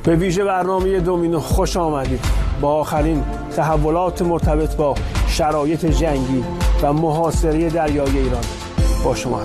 به ویژه برنامه دومینو خوش آمدید. با آخرین تحولات مرتبط با شرایط جنگی و محاصره دریایی ایران با شما